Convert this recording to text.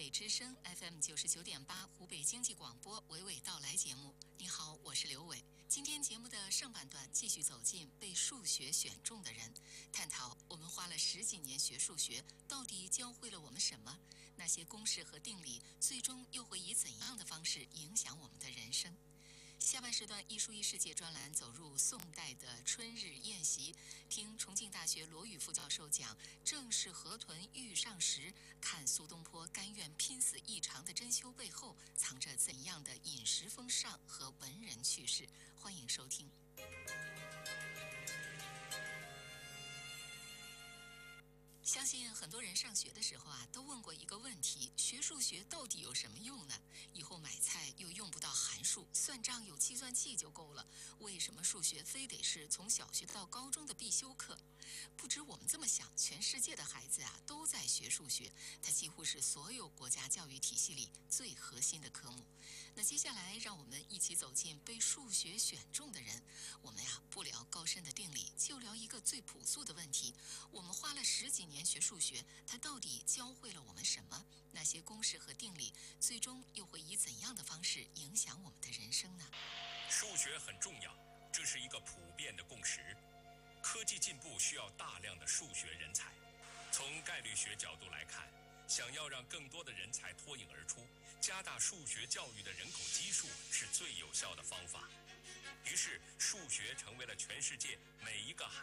北之声 FM 99.8湖北经济广播娓娓道来节目。你好，我是刘伟。今天节目的上半段继续走进被数学选中的人，探讨我们花了10几年学数学，到底教会了我们什么？那些公式和定理最终又会以怎样的方式影响我们的人生？下半时段艺术异世界专栏走入宋代的春日宴席，听重庆大学罗宇副教授讲正是河豚欲上时，看苏东坡甘愿拼死一场的珍馐背后藏着怎样的饮食风尚和文人趣事。欢迎收听。相信很多人上学的时候都问过一个问题：学数学到底有什么用呢？以后买菜又用不到函数，算账有计算器就够了，为什么数学非得是从小学到高中的必修课？不止我们这么想，全世界的孩子都在学数学，它几乎是所有国家教育体系里最核心的科目。那接下来让我们一起走进被数学选中的人。我们不聊高深的定理，就聊一个最朴素的问题：我们花了10几年学数学，它到底教会了我们什么？那些公式和定理最终又会以怎样的方式影响我们的人生呢？ 数学很重要，这是一个普遍的共识。科技进步需要大量的数学人才。从概率学角度来看，想要让更多的人才脱颖而出，加大数学教育的人口基数是最有效的方法。于是，数学成为了全世界每一个孩